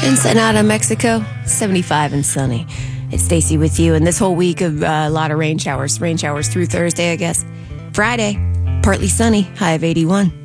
Ensenada, Mexico, 75 and sunny. It's Stacy with you, and this whole week of a lot of rain showers through Thursday, I guess. Friday, partly sunny, high of 81.